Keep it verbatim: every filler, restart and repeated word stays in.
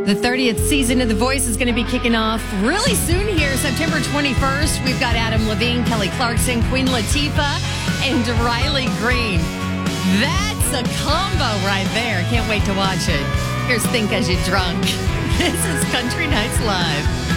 The thirtieth season of The Voice is going to be kicking off really soon here, September twenty-first. We've got Adam Levine, Kelly Clarkson, Queen Latifah, and Riley Green. That's a combo right there. Can't wait to watch it. Here's Think As You Drunk. This is Country Nights Live.